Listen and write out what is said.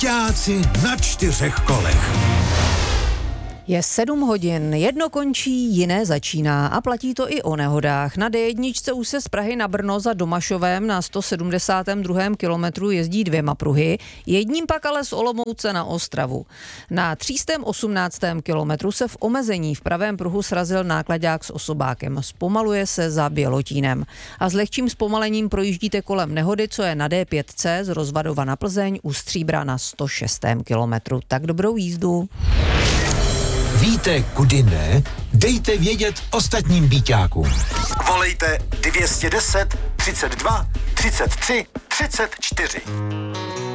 Byťáci na 4 kolech. Je 7 hodin, jedno končí, jiné začíná a platí to i o nehodách. Na D1 už se z Prahy na Brno za Domašovem na 172. kilometru jezdí 2 pruhy, jedním pak ale z Olomouce na Ostravu. Na 318. kilometru se v omezení v pravém pruhu srazil náklaďák s osobákem. Zpomaluje se za Bělotínem. A s lehčím zpomalením projíždíte kolem nehody, co je na D5C z Rozvadova na Plzeň u Stříbra na 106. kilometru. Tak dobrou jízdu. Víte, kudy ne? Dejte vědět ostatním byťákům. Volejte 210 32 33 34.